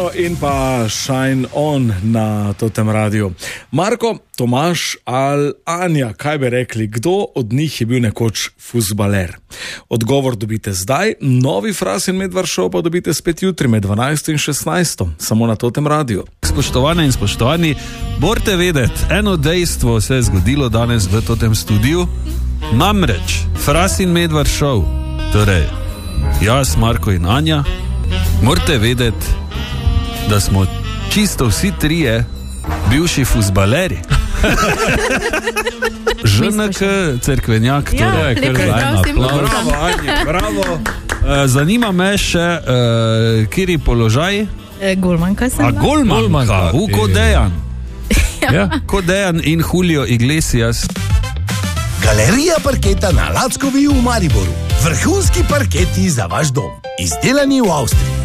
Radio in pa Shine On na Totem Radio. Marko, Tomaž ali Anja, kaj bi rekli, kdo od njih je bil nekoč fuzbaler? Odgovor dobite zdaj, novi Fras in Medvard Show pa dobite spet jutri med 12 in 16, samo na Totem Radio. Spoštovane in spoštovani, morate vedeti, eno dejstvo se je zgodilo danes v Totem studiu, namreč Fras in Medvard Show, torej jaz, Marko in Anja, morate vedeti, da smo čisto vsi trije bivši fuzbaleri. ŽNK Cerkvenjak, torej, bravo, Anja, bravo. Zanima me še, kjeri položaj? Golmanka sem. Golmanka, kot Dejan. Ja, kot Dejan in Julio Iglesias. Galerija parketa na Lackovi v Mariboru. Vrhunski parketi za vaš dom. Izdelani v Avstriji.